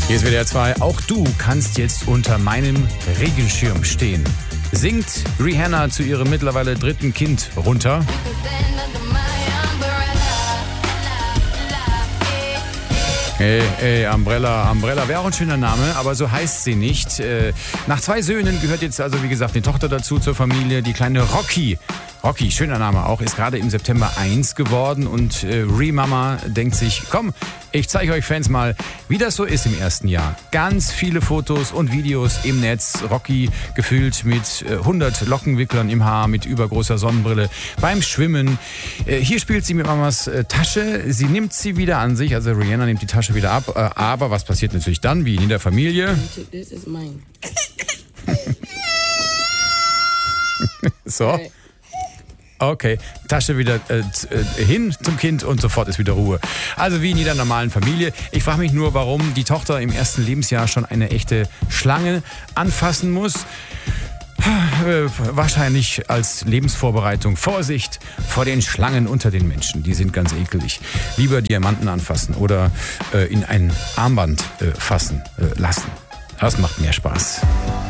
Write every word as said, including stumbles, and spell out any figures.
Hier ist W D R zwei. Auch du kannst jetzt unter meinem Regenschirm stehen. Singt Rihanna zu ihrem mittlerweile dritten Kind runter. Ey, ey, Umbrella, Umbrella wäre auch ein schöner Name, aber so heißt sie nicht. Äh, nach zwei Söhnen gehört jetzt also, wie gesagt, die Tochter dazu zur Familie, die kleine Rocky. Rocky, schöner Name auch, ist gerade im September eins geworden und äh, Ri-Mama denkt sich, komm, ich zeige euch Fans mal, wie das so ist im ersten Jahr. Ganz viele Fotos und Videos im Netz. Rocky gefüllt mit äh, hundert Lockenwicklern im Haar, mit übergroßer Sonnenbrille, beim Schwimmen. Äh, hier spielt sie mit Mamas äh, Tasche. Sie nimmt sie wieder an sich, also Rihanna nimmt die Tasche wieder ab. Äh, aber was passiert natürlich dann, wie in jeder Familie? This is mine. So. Okay, Tasche wieder äh, äh, hin zum Kind und sofort ist wieder Ruhe. Also wie in jeder normalen Familie. Ich frage mich nur, warum die Tochter im ersten Lebensjahr schon eine echte Schlange anfassen muss. Äh, wahrscheinlich als Lebensvorbereitung. Vorsicht vor den Schlangen unter den Menschen. Die sind ganz ekelig. Lieber Diamanten anfassen oder äh, in ein Armband äh, fassen äh, lassen. Das macht mehr Spaß.